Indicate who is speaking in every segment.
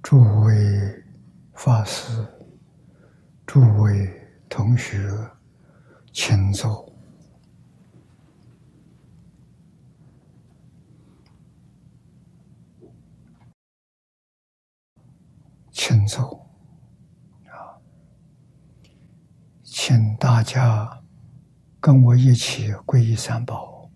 Speaker 1: 诸位法师、诸位同学，请坐。请坐。请大家跟我一起皈依三宝。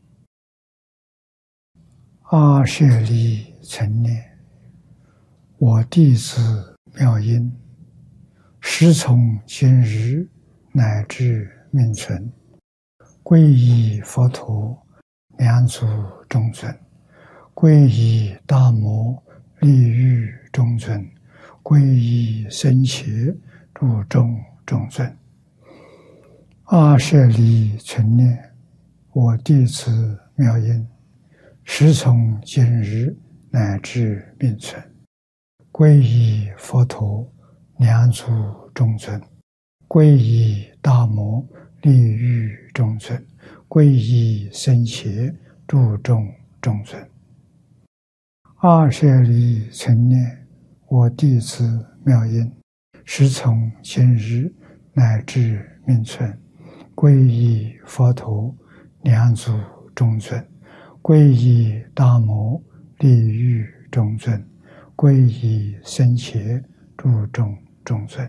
Speaker 1: 阿舍利成念，我弟子妙音，时从今日乃至命存，皈依佛陀，两祖中尊；皈依大摩，利欲中尊；皈依僧伽，注中中尊。阿舍利成念，我弟子妙音，时从今日乃至命存，皈依佛陀，两祖中尊；皈依大摩，利欲中尊；皈依僧伽，注中中尊。阿舍利成念，我弟子妙音，时从今日乃至命存，皈依佛陀，两祖中尊；皈依大摩，利欲中尊；皈依僧伽，注中中尊。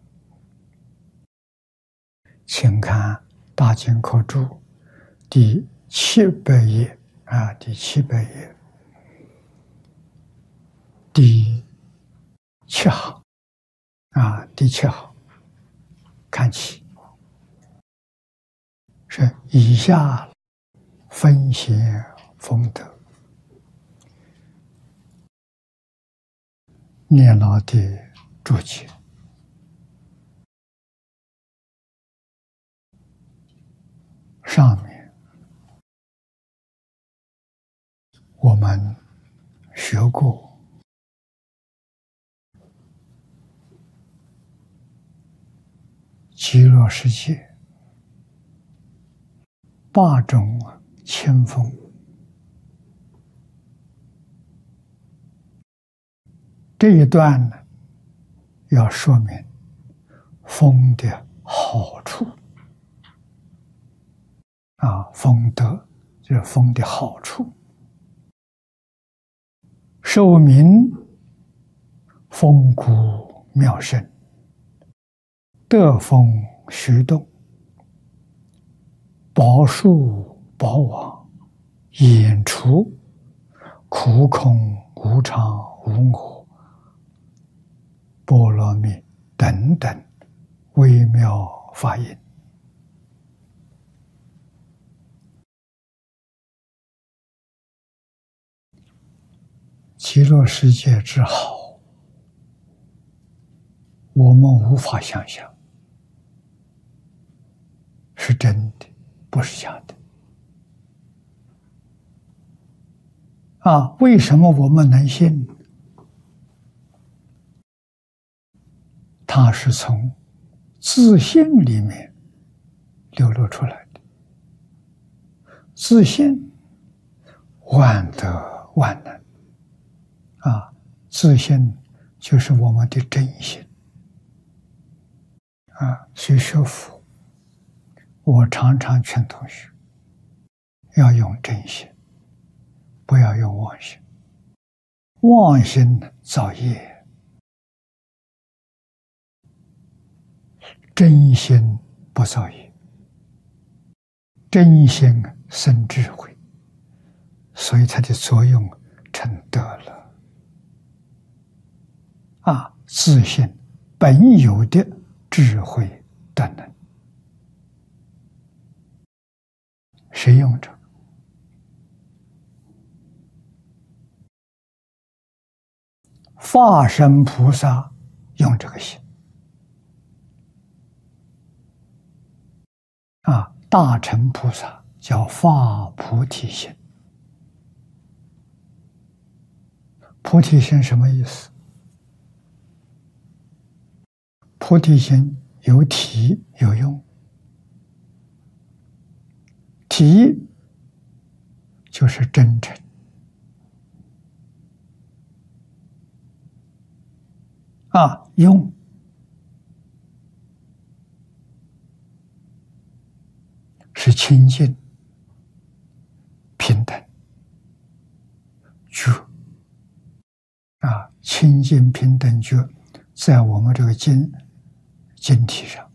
Speaker 1: 请看《大经科注》第700页第700页第7行第7行看起。是以下分贤丰德念老的注解。上面我们学过极乐世界8种清风，这一段呢，要说明风的好处风德就是风的好处。受名风骨妙胜，得风徐动，宝树宝网，演除苦空无常无我，波罗蜜等等微妙法音。极乐世界之好，我们无法想象，是真的，不是假的。为什么我们能信？它是从自信里面流露出来的。自信万德万能自信就是我们的真心所以学佛，我常常劝同学要用真心，不要用妄心。妄心造业，真心不造业。真心生智慧，所以它的作用成德了。自信本有的智慧德能，谁用着？法身菩萨用这个心大乘菩萨叫发菩提心。菩提心什么意思？菩提心有体有用。体就是真诚， 用是清净平等觉清净平等觉，在我们这个经体上